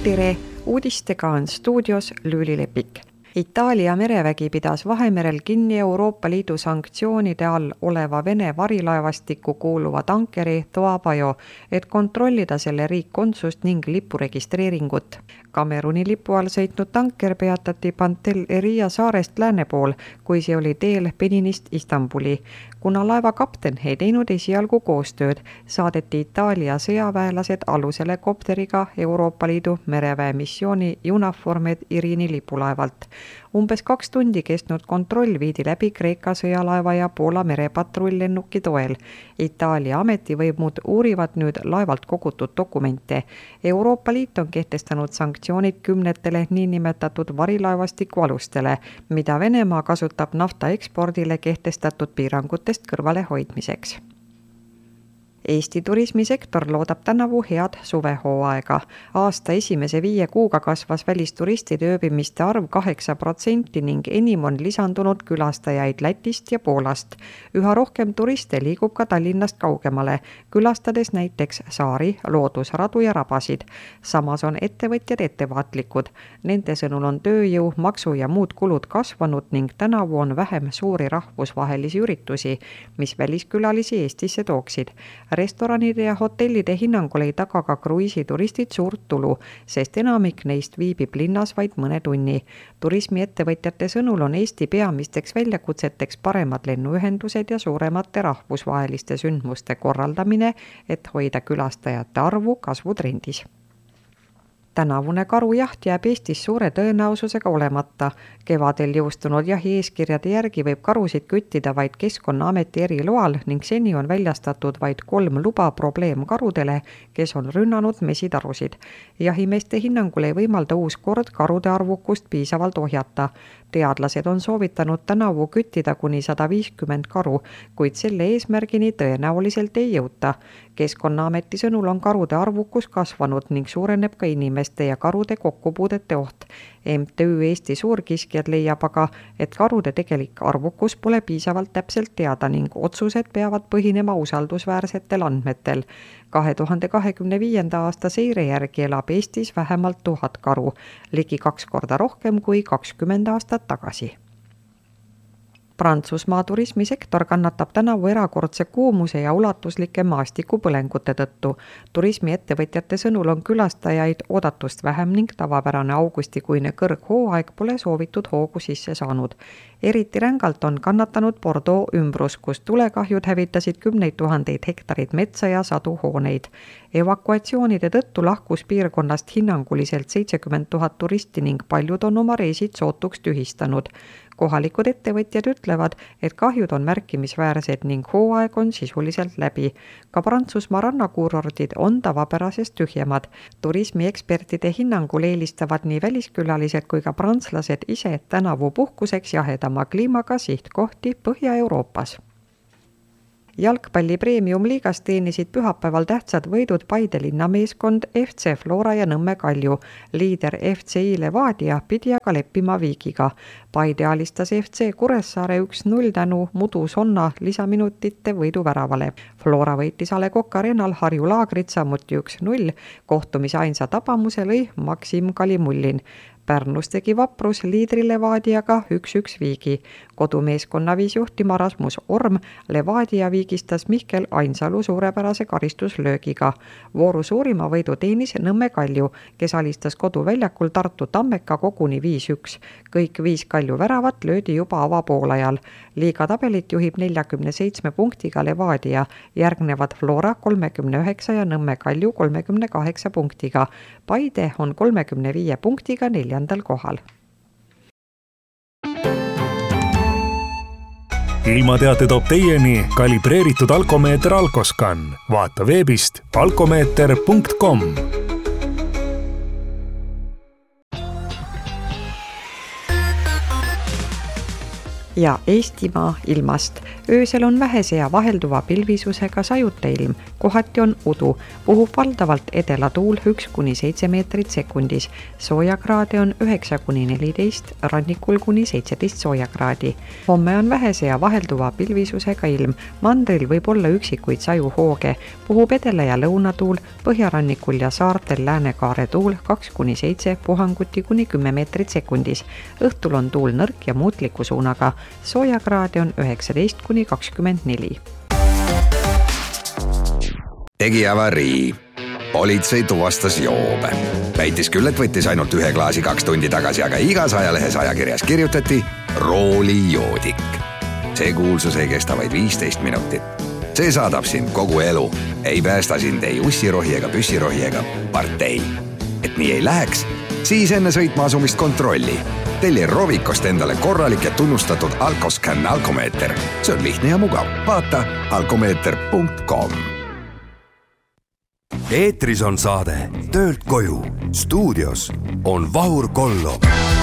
tere, uudistega on stuudios Lüüli Lepik. Itaalia merevägi pidas Vahemerel kinni Euroopa Liidu sanktsioonide all oleva Vene varilaevastikku kuuluva tankeri Toabajo, et kontrollida selle riikkondsust ning lipuregistreeringut. Kameruni lipu all sõitnud tanker peatati Pantelleria saarest lääne pool, kui see oli teel Beninist Istanbuli. Kuna laeva kapten ei teinud esialgu koostööd, saadeti Itaalia sõjaväelased alusele kopteriga Euroopa Liidu mereväe missiooni EUNAVFOR Med Irini lipulaevalt. Umbes 2 tundi kestnud kontroll viidi läbi Kreeka sõjalaeva ja Poola merepatrulllennuki toel. Itaalia ametivõimud uurivad nüüd laevalt kogutud dokumente. Euroopa Liit on kehtestanud sanktsioonid 10 niinimetatud varilaevastiku alustele, mida Venemaa kasutab nafta ekspordile kehtestatud piirangutest kõrvale hoidmiseks. Eesti turismisektor loodab tänavu head suvehooaega. Aasta esimese 5 kuuga kasvas välisturistide ööbimiste arv 8% ning enim on lisandunud külastajaid Lätist ja Poolast. Üha rohkem turiste liigub ka Tallinnast kaugemale, külastades näiteks saari, loodusradu ja rabasid. Samas on ettevõtjad ettevaatlikud. Nende sõnul on tööjõu, maksu ja muud kulud kasvanud ning tänavu on vähem suuri rahvusvahelisi üritusi, mis väliskülalisi Eestisse tooksid. Restoranide ja hotellide hinnangul ei taga ka kruiisituristid suurt tulu, sest enamik neist viibib linnas vaid mõne tunni. Turismiettevõtjate sõnul on Eesti peamisteks väljakutseteks paremad lennuühendused ja suuremate rahvusvaheliste sündmuste korraldamine, et hoida külastajate arvu kasvutrendis. Tänavune karujaht jääb Eestis suure tõenäosusega olemata. Kevadel jõustunud jahi eeskirjade järgi võib karusid küttida vaid Keskkonnaameti eriloal ning seni on väljastatud vaid 3 luba probleemkarudele, kes on rünnanud mesitarusid. Jahimeeste hinnangul ei võimalda uus kord karude arvukust piisavalt ohjata. Teadlased on soovitanud tänavu küttida kuni 150 karu, kuid selle eesmärgini tõenäoliselt ei jõuta. Keskkonnaameti sõnul on karude arvukus kasvanud ning suureneb ka inimeste ja karude kokkupuudete oht. MTÜ Eesti Suurkiskjad leiab aga, et karude tegelik arvukus pole piisavalt täpselt teada ning otsused peavad põhinema usaldusväärsetel andmetel. 2025. aasta seire järgi elab Eestis vähemalt 1000 karu, ligi 2 korda rohkem kui 20 aastat tagasi. Prantsusmaa turismisektor kannatab tänavu erakordse kuumuse ja ulatuslike maastikupõlengute tõttu. Turismiettevõtjate sõnul on külastajaid oodatust vähem ning tavapärane augustikuine kõrghooaeg pole soovitud hoogu sisse saanud. Eriti rängalt on kannatanud Bordeaux ümbrus, kus tulekahjud hävitasid 10 000 hektarit metsa ja sadu hooneid. Evakuatsioonide tõttu lahkus piirkonnast hinnanguliselt 70 000 turisti ning paljud on oma reisid sootuks tühistanud. Kohalikud ettevõtjad ütlevad, et kahjud on märkimisväärsed ning hooaeg on sisuliselt läbi. Ka Prantsusmaa rannakuurordid on tavapärasest tühjemad. Turismiekspertide hinnangul eelistavad nii väliskülalised kui ka prantslased ise tänavu puhkuseks jahedama kliimaga sihtkohti Põhja-Euroopas. Jalgpalli premium-liigas teenisid pühapäeval tähtsad võidud Paide linnameeskond FC Flora ja Nõmme Kalju. Liider FCI Levadia pidi aga leppima viigiga. Paide alistas FC Kuressaare 1-0 tänu Mudu Sonna lisaminutite võiduväravale. Flora võitis A. Le Coq Arenal Harju Laagrit samuti 1-0. Kohtumise ainsa tabamuse lõi Maksim Kalimullin. Pärnus tegi Vaprus liidri Levadiaga 1-1 viigi. Kodumeeskonna viis juhtima Rasmus Orm, Levadia viigistas Mihkel Ainsalu suurepärase karistuslöögiga. Vooru suurima võidu teenis Nõmme Kalju, kes alistas koduväljakul Tartu Tammeka koguni 5-1. Kõik 5 Kalju väravat löödi juba avapoolajal. Liiga tabelit juhib 47 punktiga Levadia, järgnevad Flora 39 ja Nõmme Kalju 38 punktiga. Paide on 35 punktiga 4. kohal. Ilmateate toob teieni kalibreeritud alkomeeter Alkoscan. Vaata veebist alkomeeter.com. Ja Eestimaa ilmast. öösel on vähese ja vahelduva pilvisusega sajuta ilm, kohati on udu, puhub valdavalt edelatuul 1-7 meetrit sekundis, soojakraade on 9-14, rannikul kuni 17 soojakraadi. Homme on vähese ja vahelduva pilvisusega ilm, mandril võib olla üksikuid sajuhooge, puhub edela- ja lõunatuul, põhjarannikul ja saartel läänekaare tuul 2-7, puhanguti kuni 10 meetrit sekundis. Õhtul on tuul nõrk ja muutliku suunaga, soojakraade on 19-24. Tegi avarii. Politsei tuvastas joobe. Väitis küll, et võttis ainult 1 klaasi 2 tundi tagasi, aga igas ajalehes ajakirjas kirjutati roolijoodik. See kuulsus ei kesta vaid 15 minutit. See saadab sind kogu elu. Ei päästa sind ei ussirohi ega püssirohi ega partei. Et nii ei läheks, siis enne sõitma asumist kontrolli. Telli Rovikost endale korralik ja tunnustatud Alkoscan alkomeeter. See on lihtne ja mugav. Vaata alkomeeter.com. Eetris on saade Töölt koju. Stuudios on Vahur Kollo.